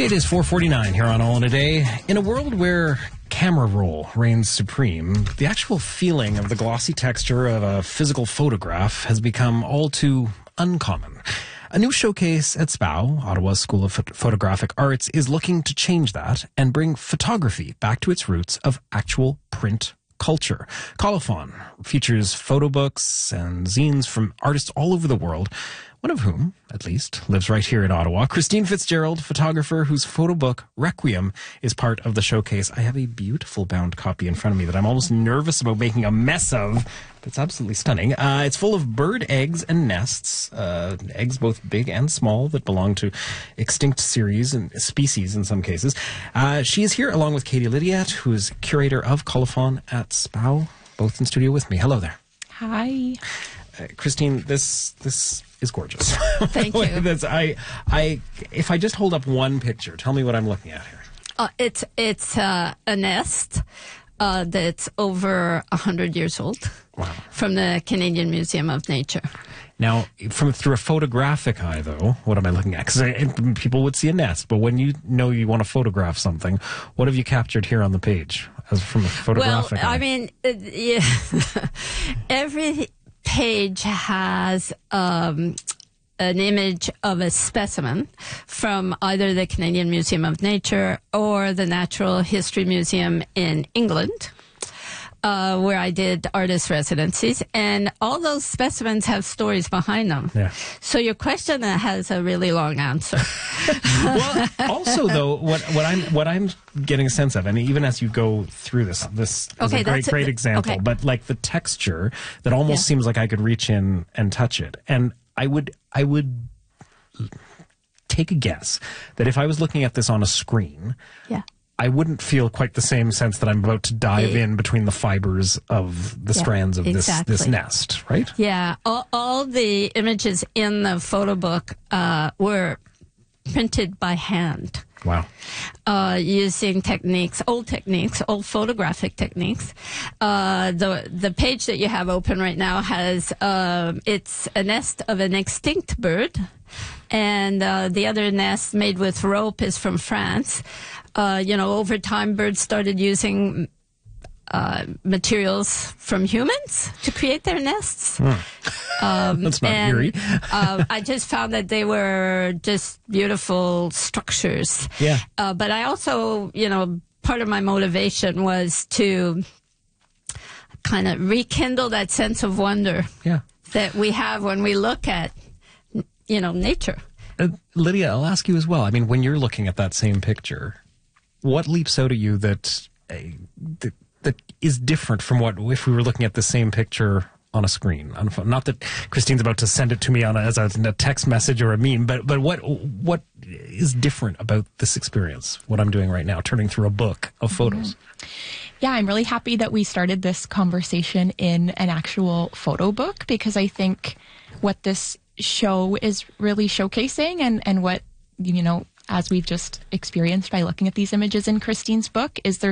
It is 4:49 here on All in a Day. In a world where camera roll reigns supreme, the actual feeling of the glossy texture of a physical photograph has become all too uncommon. A new showcase at SPOW, Ottawa's School of Photographic Arts, is looking to change that and bring photography back to its roots of actual print culture. Colophon features photo books and zines from artists all over the world, one of whom, at least, lives right here in Ottawa. Christine Fitzgerald, photographer whose photo book, Requiem, is part of the showcase. I have a beautiful bound copy in front of me that I'm almost nervous about making a mess of. It's absolutely stunning. It's full of bird eggs and nests, eggs both big and small that belong to extinct series and species in some cases. She is here along with Katie Lydiat, who is curator of Colophon at SPOW, both in studio with me. Hello there. Hi. Christine, this is gorgeous. Thank you. If I just hold up one picture, tell me what I'm looking at here. It's a nest that's over 100 years old. Wow. From the Canadian Museum of Nature. Now, through a photographic eye, though, what am I looking at? Because people would see a nest, but when you know you want to photograph something, what have you captured here on the page as from a photographic eye? I mean, every page has an image of a specimen from either the Canadian Museum of Nature or the Natural History Museum in England, where I did artist residencies, and all those specimens have stories behind them. Yeah. So your question has a really long answer. Well, also though, what I'm getting a sense of, and even as you go through this is a great example, but like the texture that almost seems like I could reach in and touch it, and I would take a guess that if I was looking at this on a screen, I wouldn't feel quite the same sense that I'm about to dive in between the fibers of the strands of this nest, right? Yeah. All the images in the photo book were printed by hand. Wow. Using old photographic techniques. The page that you have open right now has, it's a nest of an extinct bird, and the other nest made with rope is from France. Over time, birds started using materials from humans to create their nests. That's not eerie. I just found that they were just beautiful structures. Yeah. But I also, part of my motivation was to kind of rekindle that sense of wonder that we have when we look at, nature. Lydia, I'll ask you as well. I mean, when you're looking at that same picture, what leaps out at you that is different from what if we were looking at the same picture on a screen? Not that Christine's about to send it to me as a text message or a meme, but what is different about this experience? What I'm doing right now, turning through a book of photos. Yeah, I'm really happy that we started this conversation in an actual photo book, because I think what this show is really showcasing and what, as we've just experienced by looking at these images in Christine's book, is there's